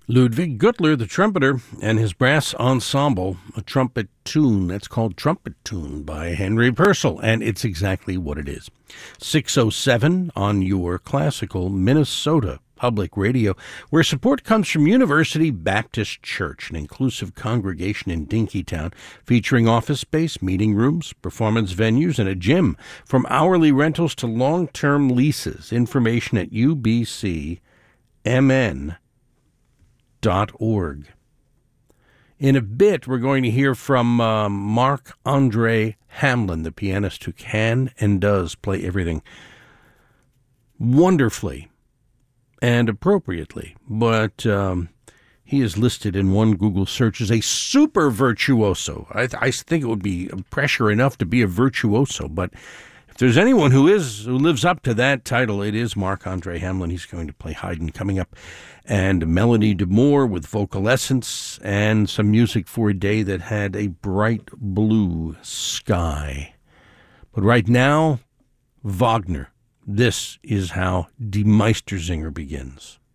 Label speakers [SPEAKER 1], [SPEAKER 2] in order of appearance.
[SPEAKER 1] Ludwig Gutler, the trumpeter, and his brass ensemble, a trumpet tune. That's called Trumpet Tune by Henry Purcell, and it's exactly what it is. 6:07 on your classical Minnesota Public Radio, where support comes from University Baptist Church, an inclusive congregation in Dinkytown, featuring office space, meeting rooms, performance venues, and a gym. From hourly rentals to long-term leases. Information at ubcmn.org. In a bit, we're going to hear from Marc-Andre Hamelin, the pianist who can and does play everything wonderfully and appropriately, but he is listed in one Google search as a super virtuoso. I think it would be pressure enough to be a virtuoso, but if there's anyone who lives up to that title, it is Marc-Andre Hamelin. He's going to play Haydn coming up, and Melody DeMore with vocal essence, and some music for a day that had a bright blue sky. But right now, Wagner. This is how Die Meistersinger begins.